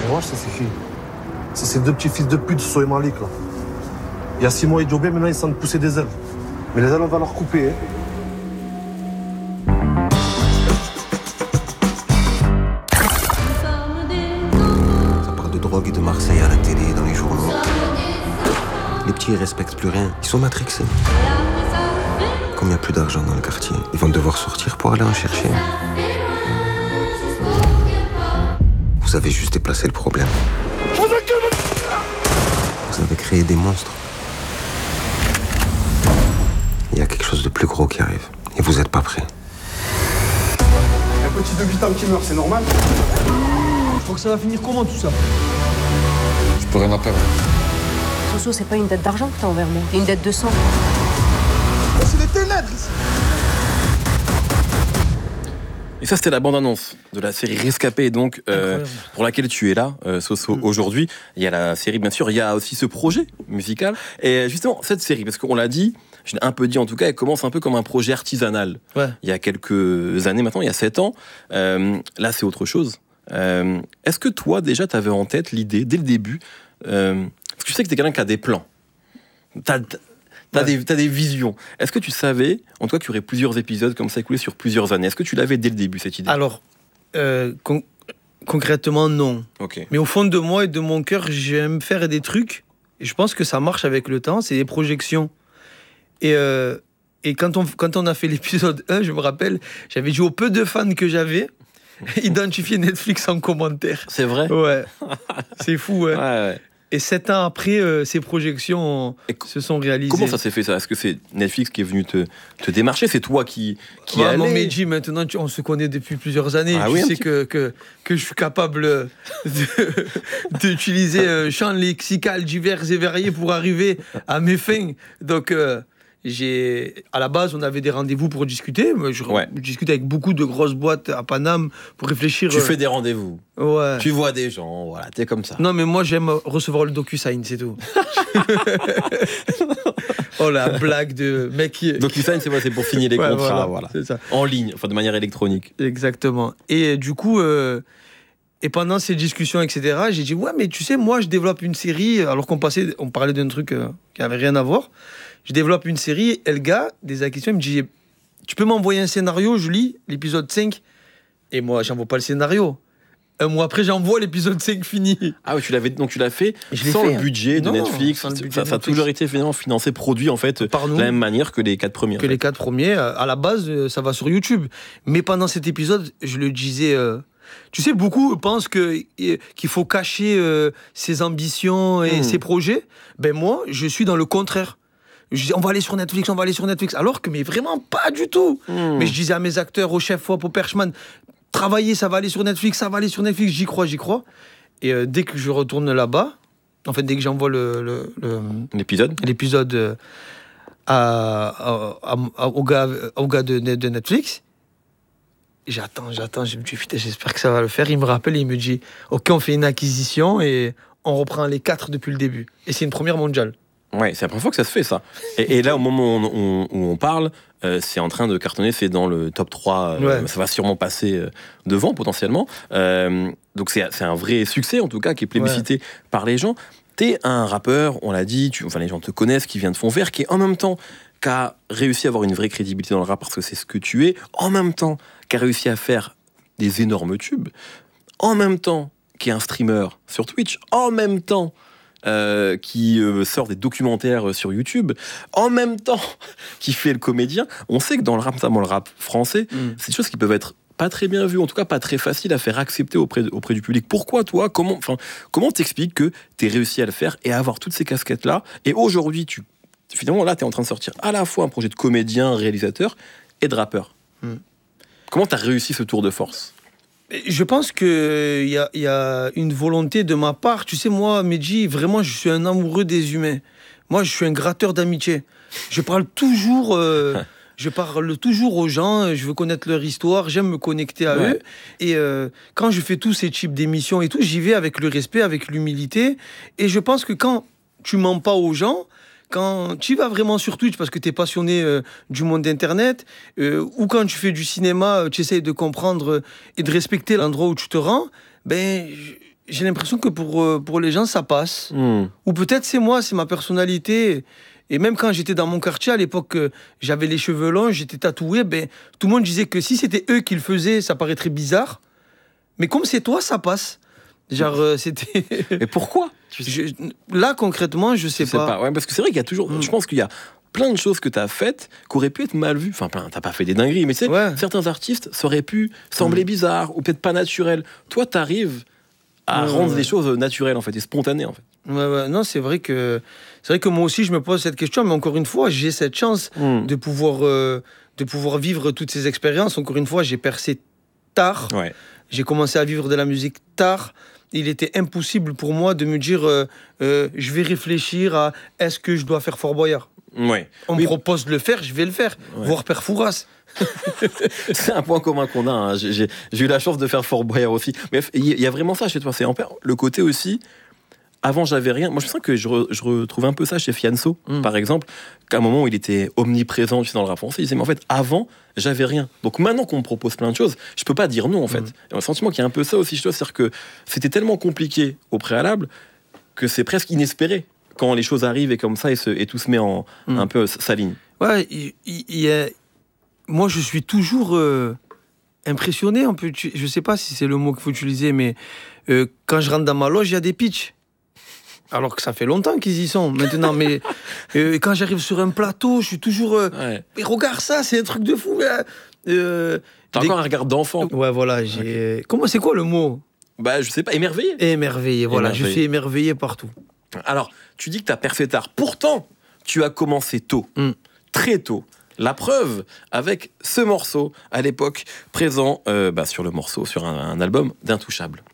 Moi, je sais c'est qui. C'est ces deux petits fils de pute, So et Malik, là. Il y a 6 mois, ils Diobé, maintenant ils sont de pousser des ailes. Mais les ailes, on va leur couper, hein. Ça parle de drogue et de Marseille à la télé, dans les journaux. Les petits, ils respectent plus rien. Ils sont matrixés. Comme il n'y a plus d'argent dans le quartier, ils vont devoir sortir pour aller en chercher. Vous avez juste déplacé le problème. Vous avez créé des monstres. Il y a quelque chose de plus gros qui arrive. Et vous n'êtes pas prêts. Un petit de 8 ans qui meurt, c'est normal? Je crois que ça va finir comment tout ça? Je peux rien en perdre. Soso, c'est pas une dette d'argent que t'as envers moi, c'est une dette de sang. C'est les ténèbres ici. Et ça, c'était la bande-annonce de la série Rescapé, donc, pour laquelle tu es là, Soso, aujourd'hui. Il y a la série, bien sûr, il y a aussi ce projet musical. Et justement, cette série, parce qu'on l'a dit, je l'ai un peu dit en tout cas, elle commence un peu comme un projet artisanal. Ouais. Il y a quelques années maintenant, il y a 7 ans. Là, c'est autre chose. Est-ce que toi, déjà, tu avais en tête l'idée, dès le début, parce que tu sais que tu es quelqu'un qui a des plans. T'as des visions. Est-ce que tu savais, en tout cas, qu'il y aurait plusieurs épisodes comme ça écoulés sur plusieurs années? Est-ce que tu l'avais dès le début, cette idée? Alors, concrètement, non. Ok. Mais au fond de moi et de mon cœur, j'aime faire des trucs. Et je pense que ça marche avec le temps. C'est des projections. Et quand on a fait l'épisode 1, je me rappelle, j'avais dit aux peu de fans que j'avais, identifier Netflix en commentaire. C'est vrai? Ouais. C'est fou, ouais. Ouais. Et 7 ans après, ces projections se sont réalisées. Comment ça s'est fait, ça? Est-ce que c'est Netflix qui est venu te démarcher? C'est toi qui allais? Mon Mehdi, maintenant, on se connaît depuis plusieurs années. Ah tu oui, sais que je suis capable d'utiliser un champ lexical divers et variés pour arriver à mes fins. Donc, à la base, on avait des rendez-vous pour discuter. Je discute avec beaucoup de grosses boîtes à Paname pour réfléchir. Tu fais des rendez-vous. Ouais. Tu vois des gens, voilà, t'es comme ça. Non, mais moi, j'aime recevoir le DocuSign, c'est tout. Oh, la blague de mec qui... DocuSign, c'est pour signer les contrats, voilà. C'est ça. En ligne, enfin de manière électronique. Exactement. Et du coup, et pendant ces discussions, etc., j'ai dit, ouais, mais tu sais, moi, je développe une série, alors on parlait d'un truc qui n'avait rien à voir. Je développe une série, et le gars, des questions, il me dit, tu peux m'envoyer un scénario, je lis l'épisode 5, et moi, j'envoie pas le scénario. Un mois après, j'envoie l'épisode 5 fini. Ah oui, tu l'as fait sans le budget de Netflix. Ça a toujours été finalement financé, produit en fait, par nous, de la même manière que les 4 premiers. Les 4 premiers, à la base, ça va sur YouTube. Mais pendant cet épisode, je le disais... tu sais, beaucoup pensent qu'il faut cacher ses ambitions et ses projets. Ben moi, je suis dans le contraire. Je dis, on va aller sur Netflix. Alors que, mais vraiment pas du tout. Mais je disais à mes acteurs, au chef Wop, au Perchman, travaillez, ça va aller sur Netflix, j'y crois. Et dès que je retourne là-bas, en fait, dès que j'envoie l'épisode au gars de Netflix, j'attends, je me dis, putain, j'espère que ça va le faire. Il me rappelle, il me dit, ok, on fait une acquisition et on reprend les 4 depuis le début. Et c'est une première mondiale. Ouais, c'est la première fois que ça se fait, ça. Et là, au moment où on parle, c'est en train de cartonner, c'est dans le top 3, ça va sûrement passer devant, potentiellement. Donc c'est un vrai succès, en tout cas, qui est plébiscité par les gens. T'es un rappeur, on l'a dit, les gens te connaissent, qui vient de Fond Vert, qui en même temps, qui a réussi à avoir une vraie crédibilité dans le rap, parce que c'est ce que tu es, en même temps, qui a réussi à faire des énormes tubes, en même temps, qui est un streamer sur Twitch, en même temps, qui sort des documentaires sur YouTube, en même temps qui fait le comédien. On sait que dans le rap, notamment le rap français, c'est des choses qui peuvent être pas très bien vues, en tout cas pas très faciles à faire accepter auprès du public. Pourquoi toi, comment t'expliques que t'es réussi à le faire et à avoir toutes ces casquettes-là, et aujourd'hui, finalement là, t'es en train de sortir à la fois un projet de comédien, réalisateur et de rappeur. Comment t'as réussi ce tour de force? Je pense qu'il y a une volonté de ma part. Tu sais, moi, Mehdi, vraiment, je suis un amoureux des humains. Moi, je suis un gratteur d'amitié. Je parle toujours aux gens, je veux connaître leur histoire, j'aime me connecter à eux. Et quand je fais tous ces types d'émissions et tout, j'y vais avec le respect, avec l'humilité. Et je pense que quand tu mens pas aux gens, quand tu vas vraiment sur Twitch parce que tu es passionné du monde d'Internet, ou quand tu fais du cinéma, tu essayes de comprendre et de respecter l'endroit où tu te rends, ben, j'ai l'impression que pour les gens, ça passe. Ou peut-être c'est moi, c'est ma personnalité. Et même quand j'étais dans mon quartier, à l'époque, j'avais les cheveux longs, j'étais tatoué, tout le monde disait que si c'était eux qui le faisaient, ça paraîtrait bizarre. Mais comme c'est toi, ça passe. Genre, c'était... Mais pourquoi Là, concrètement, je sais pas. Ouais, parce que c'est vrai qu'il y a toujours... Je pense qu'il y a plein de choses que tu as faites qui auraient pu être mal vues. Enfin, t'as pas fait des dingueries, mais tu sais, certains artistes, ça aurait pu sembler bizarre ou peut-être pas naturel. Toi, t'arrives à rendre les choses naturelles, en fait, et spontanées, en fait. Ouais. Non, c'est vrai que moi aussi, je me pose cette question, mais encore une fois, j'ai cette chance de pouvoir vivre toutes ces expériences. Encore une fois, j'ai percé tard. Ouais. J'ai commencé à vivre de la musique tard. Il était impossible pour moi de me dire je vais réfléchir à est-ce que je dois faire Fort Boyard. Ouais. On me propose de le faire, je vais le faire. Voir Père Fouras. C'est un point commun qu'on a. Hein. J'ai eu la chance de faire Fort Boyard aussi. Mais il y a vraiment ça chez toi. C'est le côté aussi. Avant, j'avais rien. Moi, je sens que je retrouve un peu ça chez Fianso, par exemple, qu'à un moment où il était omniprésent dans le rap français, il disait, mais en fait, avant, j'avais rien. Donc maintenant qu'on me propose plein de choses, je peux pas dire non, en fait. Et on a le sentiment qu'il y a un peu ça aussi chez toi, c'est-à-dire que c'était tellement compliqué au préalable que c'est presque inespéré quand les choses arrivent et comme ça, et tout se met en un peu s'aligne. Ouais, moi, je suis toujours impressionné un peu. Je sais pas si c'est le mot qu'il faut utiliser, mais quand je rentre dans ma loge, il y a des pitchs. Alors que ça fait longtemps qu'ils y sont maintenant, mais quand j'arrive sur un plateau, je suis toujours. Mais regarde ça, c'est un truc de fou. T'as encore un regard d'enfant. Ouais, voilà. Comment, c'est quoi le mot? Bah, je sais pas, émerveillé. Émerveillé, voilà. Je suis émerveillé partout. Alors, tu dis que t'as percé tard. Pourtant, tu as commencé tôt, très tôt. La preuve avec ce morceau à l'époque présent sur un album d'Intouchable.